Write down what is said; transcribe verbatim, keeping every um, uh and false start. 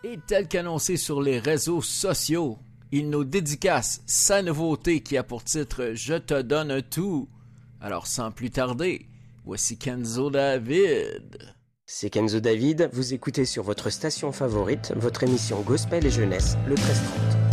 Et tel qu'annoncé sur les réseaux sociaux, il nous dédicace sa nouveauté qui a pour titre « Je te donne un tout ». Alors sans plus tarder, voici Kenzo David. C'est Kenzo David, vous écoutez sur votre station favorite, votre émission Gospel et Jeunesse, le treize trente.